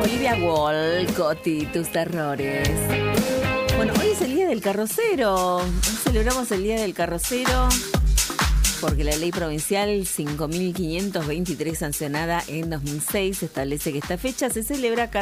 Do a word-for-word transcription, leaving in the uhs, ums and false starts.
Olivia Walcott y tus terrores. Bueno, hoy es el día del carrocero. Hoy celebramos el día del carrocero porque la ley provincial cinco mil quinientos veintitrés, sancionada en dos mil seis, establece que esta fecha se celebra cada